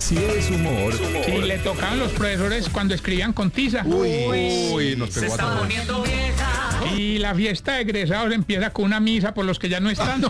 Si es humor. Sí, le tocaban los profesores cuando escribían con tiza. Uy, nos pegó a todos. poniendo vieja. Y la fiesta de egresados empieza con una misa por los que ya no están.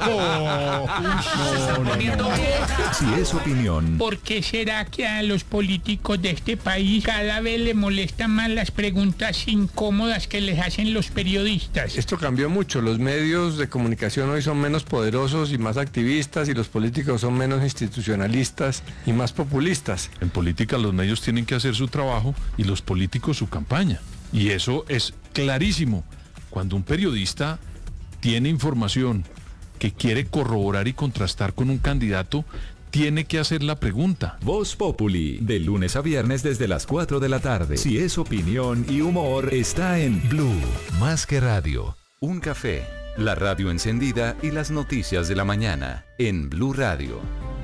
Si es opinión. ¿Por qué será que a los políticos de este país cada vez les molestan más las preguntas incómodas que les hacen los periodistas? Esto cambió mucho, los medios de comunicación hoy son menos poderosos y más activistas y los políticos son menos institucionalistas y más populistas. En política los medios tienen que hacer su trabajo y los políticos su campaña. Y eso es clarísimo. Cuando un periodista tiene información que quiere corroborar y contrastar con un candidato, tiene que hacer la pregunta. Voz Populi, de lunes a viernes desde las 4 de la tarde. Si es opinión y humor, está en Blue, más que radio. Un café, la radio encendida y las noticias de la mañana en Blue Radio.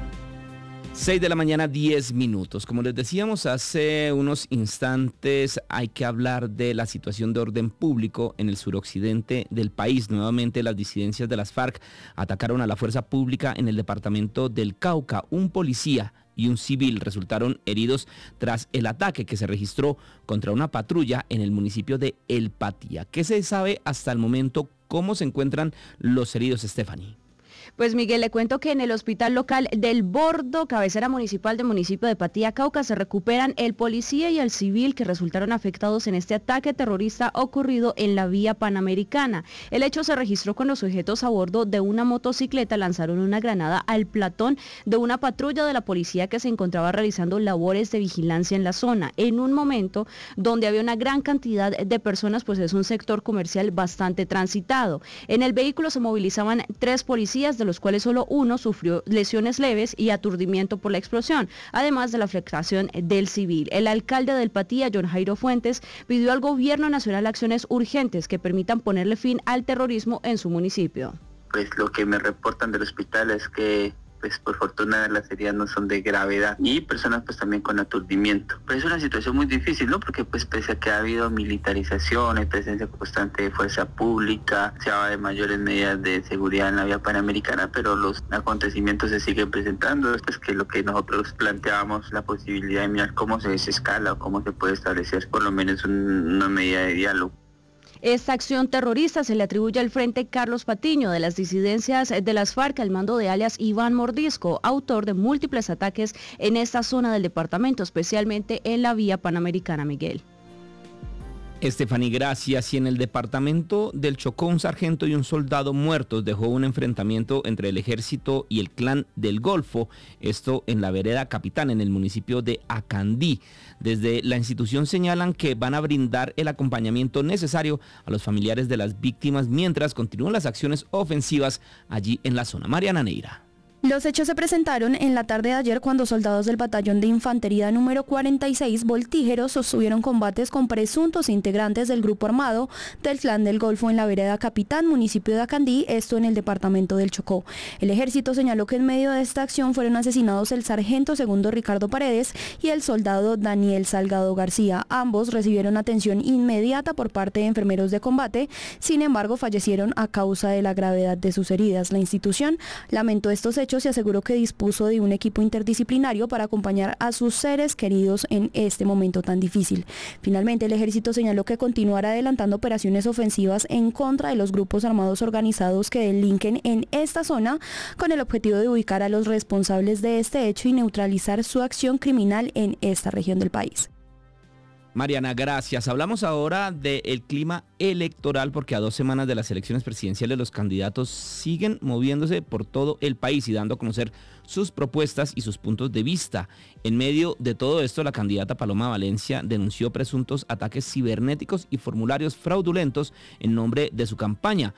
6 de la mañana, 10 minutos. Como les decíamos hace unos instantes, hay que hablar de la situación de orden público en el suroccidente del país. Nuevamente las disidencias de las FARC atacaron a la fuerza pública en el departamento del Cauca. Un policía y un civil resultaron heridos tras el ataque que se registró contra una patrulla en el municipio de El Patía. ¿Qué se sabe hasta el momento? ¿Cómo se encuentran los heridos, Stephanie? Pues Miguel, le cuento que en el hospital local del Bordo, cabecera municipal del municipio de Patía, Cauca, se recuperan el policía y el civil que resultaron afectados en este ataque terrorista ocurrido en la vía Panamericana. El hecho se registró cuando los sujetos a bordo de una motocicleta lanzaron una granada al platón de una patrulla de la policía que se encontraba realizando labores de vigilancia en la zona. En un momento donde había una gran cantidad de personas, pues es un sector comercial bastante transitado. En el vehículo se movilizaban 3 policías, de los cuales solo uno sufrió lesiones leves y aturdimiento por la explosión, además de la afectación del civil. El alcalde del Patía, John Jairo Fuentes, pidió al gobierno nacional acciones urgentes que permitan ponerle fin al terrorismo en su municipio. Pues lo que me reportan del hospital es que pues por fortuna las heridas no son de gravedad y personas pues también con aturdimiento. Pues es una situación muy difícil, ¿no? Porque pues pese a que ha habido militarización, hay presencia constante de fuerza pública, se habla de mayores medidas de seguridad en la vía Panamericana, pero los acontecimientos se siguen presentando. Pues que lo que nosotros planteábamos, la posibilidad de mirar cómo se desescala o cómo se puede establecer por lo menos una medida de diálogo. Esta acción terrorista se le atribuye al Frente Carlos Patiño de las disidencias de las FARC al mando de alias Iván Mordisco, autor de múltiples ataques en esta zona del departamento, especialmente en la vía Panamericana, Miguel. Estefanía, gracias. Y en el departamento del Chocó, un sargento y un soldado muertos dejó un enfrentamiento entre el ejército y el clan del Golfo, esto en la vereda Capitán, en el municipio de Acandí. Desde la institución señalan que van a brindar el acompañamiento necesario a los familiares de las víctimas mientras continúan las acciones ofensivas allí en la zona. Mariana Neira. Los hechos se presentaron en la tarde de ayer cuando soldados del batallón de infantería número 46 Voltígeros sostuvieron combates con presuntos integrantes del grupo armado del clan del Golfo en la vereda Capitán, municipio de Acandí, esto en el departamento del Chocó. El ejército señaló que en medio de esta acción fueron asesinados el sargento segundo Ricardo Paredes y el soldado Daniel Salgado García. Ambos recibieron atención inmediata por parte de enfermeros de combate, sin embargo fallecieron a causa de la gravedad de sus heridas. La institución lamentó estos hechos y aseguró que dispuso de un equipo interdisciplinario para acompañar a sus seres queridos en este momento tan difícil. Finalmente, el ejército señaló que continuará adelantando operaciones ofensivas en contra de los grupos armados organizados que delinquen en esta zona con el objetivo de ubicar a los responsables de este hecho y neutralizar su acción criminal en esta región del país. Mariana, gracias. Hablamos ahora del clima electoral porque a 2 semanas de las elecciones presidenciales los candidatos siguen moviéndose por todo el país y dando a conocer sus propuestas y sus puntos de vista. En medio de todo esto, la candidata Paloma Valencia denunció presuntos ataques cibernéticos y formularios fraudulentos en nombre de su campaña.